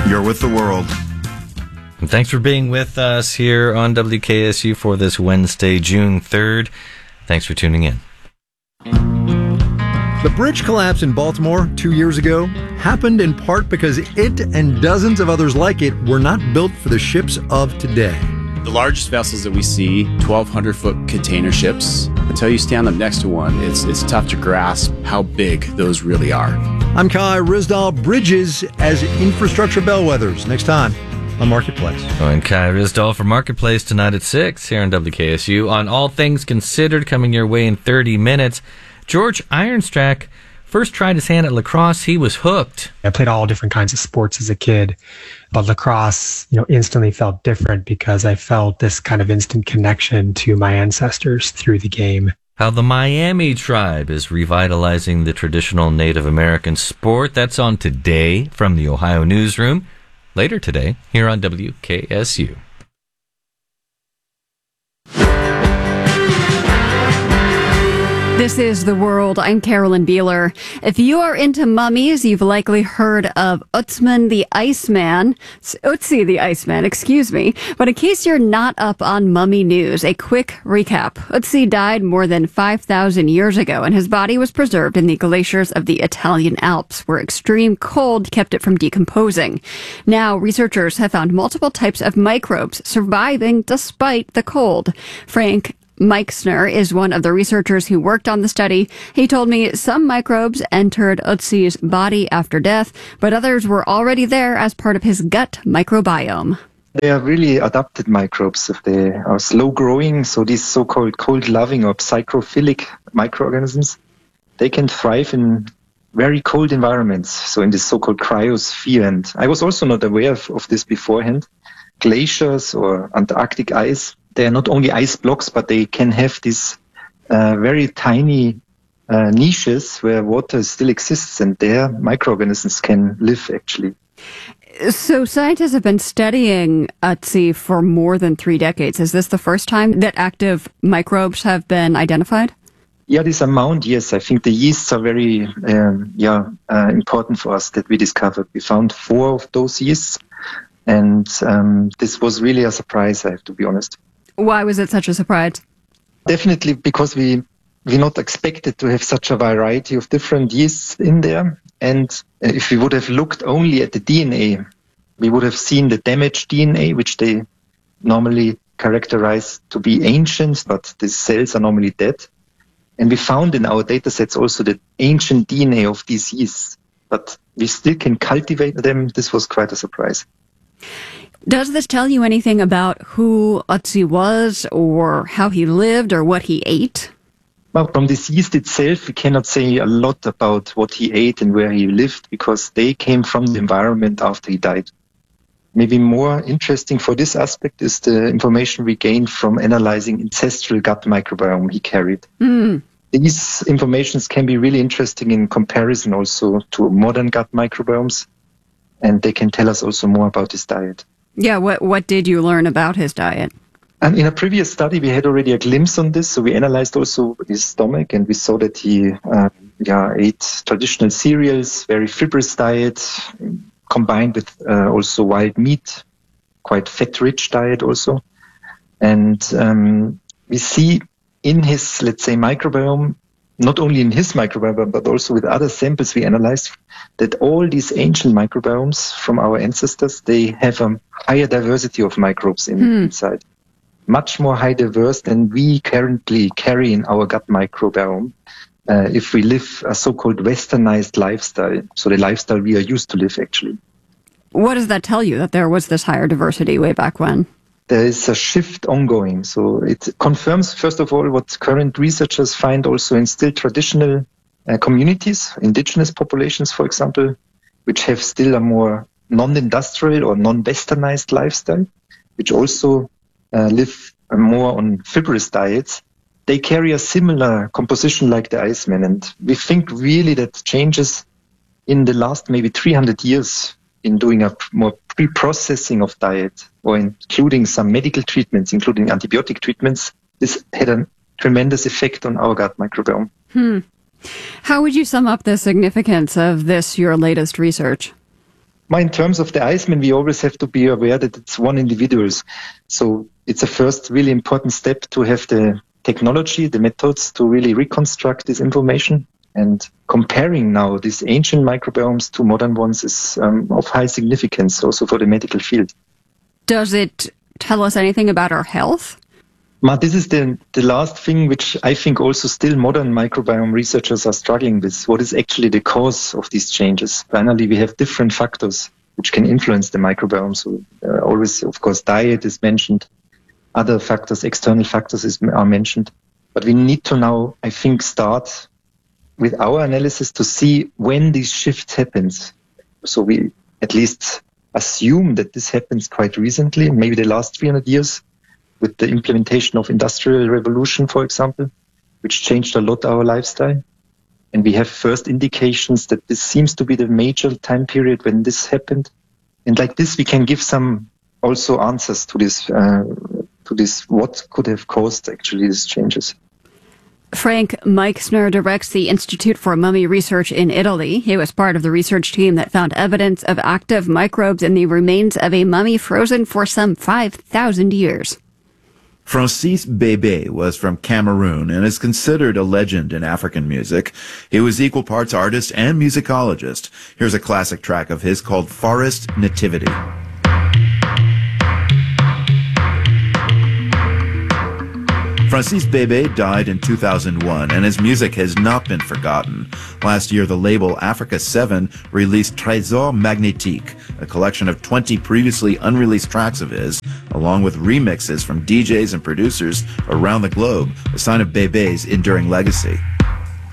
You're with the world. And thanks for being with us here on WKSU for this Wednesday, June 3rd. Thanks for tuning in. The bridge collapse in Baltimore 2 years ago happened in part because it and dozens of others like it were not built for the ships of today. The largest vessels that we see, 1,200-foot container ships. Until you stand up next to one, it's tough to grasp how big those really are. I'm Kai Rizdal. Bridges as infrastructure bellwethers. Next time on Marketplace. And Kai Rizdal for Marketplace tonight at 6 here on WKSU on All Things Considered, coming your way in 30 minutes. George Ironstrack first tried his hand at lacrosse. He was hooked. I played all different kinds of sports as a kid, but lacrosse, instantly felt different because I felt this kind of instant connection to my ancestors through the game. How the Miami tribe is revitalizing the traditional Native American sport. That's on today from the Ohio Newsroom. Later today, here on WKSU. This is The World. I'm Carolyn Beeler. If you are into mummies, you've likely heard of Utsman the Iceman. Utsi the Iceman, excuse me. But in case you're not up on mummy news, a quick recap. Utsi died more than 5,000 years ago, and his body was preserved in the glaciers of the Italian Alps, where extreme cold kept it from decomposing. Now, researchers have found multiple types of microbes surviving despite the cold. Frank Meixner is one of the researchers who worked on the study. He told me some microbes entered Utsi's body after death, but others were already there as part of his gut microbiome. They are really adapted microbes. They are slow growing, so these so-called cold-loving or psychrophilic microorganisms, they can thrive in very cold environments, so in this so-called cryosphere. And I was also not aware of this beforehand. Glaciers or Antarctic ice, they are not only ice blocks, but they can have these very tiny niches where water still exists, and there microorganisms can live, actually. So scientists have been studying Utsi for more than 3 decades. Is this the first time that active microbes have been identified? Yeah, this amount, yes. I think the yeasts are very important for us that we discovered. We found 4 of those yeasts, and this was really a surprise, I have to be honest. Why was it such a surprise? Definitely because we not expected to have such a variety of different yeasts in there. And if we would have looked only at the DNA, we would have seen the damaged DNA, which they normally characterize to be ancient, but these cells are normally dead. And we found in our data sets also the ancient DNA of these yeasts, but we still can cultivate them. This was quite a surprise. Does this tell you anything about who Utsi was or how he lived or what he ate? Well, from this yeast itself, we cannot say a lot about what he ate and where he lived because they came from the environment after he died. Maybe more interesting for this aspect is the information we gained from analyzing ancestral gut microbiome he carried. These informations can be really interesting in comparison also to modern gut microbiomes, and they can tell us also more about his diet. Yeah, what did you learn about his diet? And in a previous study, we had already a glimpse on this. So we analyzed also his stomach, and we saw that he ate traditional cereals, very fibrous diet, combined with also wild meat, quite fat-rich diet also. And we see in his, let's say, microbiome, not only in his microbiome, but also with other samples we analyzed, that all these ancient microbiomes from our ancestors, they have a higher diversity of microbes inside. Much more high diverse than we currently carry in our gut microbiome if we live a so-called westernized lifestyle, so the lifestyle we are used to live actually. What does that tell you, that there was this higher diversity way back when? There is a shift ongoing. So it confirms, first of all, what current researchers find also in still traditional communities, indigenous populations, for example, which have still a more non-industrial or non-westernized lifestyle, which also live more on fibrous diets. They carry a similar composition like the Iceman. And we think really that changes in the last maybe 300 years in doing a more pre-processing of diet or including some medical treatments, including antibiotic treatments, this had a tremendous effect on our gut microbiome. How would you sum up the significance of this, your latest research? In terms of the Iceman, we always have to be aware that it's one individual. So it's a first really important step to have the technology, the methods to really reconstruct this information. And comparing now these ancient microbiomes to modern ones is of high significance also for the medical field. Does it tell us anything about our health? This is the last thing which I think also still modern microbiome researchers are struggling with. What is actually the cause of these changes? Finally, we have different factors which can influence the microbiome. So always, of course, diet is mentioned. Other factors, external factors are mentioned. But we need to now, I think, start with our analysis to see when these shifts happens. So we at least assume that this happens quite recently, maybe the last 300 years, with the implementation of Industrial Revolution, for example, which changed a lot our lifestyle. And we have first indications that this seems to be the major time period when this happened. And like this, we can give some also answers to this, what could have caused actually these changes. Frank Meixner directs the Institute for Mummy Research in Italy. He was part of the research team that found evidence of active microbes in the remains of a mummy frozen for some 5,000 years. Francis Bébé was from Cameroon and is considered a legend in African music. He was equal parts artist and musicologist. Here's a classic track of his called Forest Nativity. Francis Bébé died in 2001, and his music has not been forgotten. Last year, the label Africa 7 released Trésor Magnétique, a collection of 20 previously unreleased tracks of his, along with remixes from DJs and producers around the globe, a sign of Bébé's enduring legacy.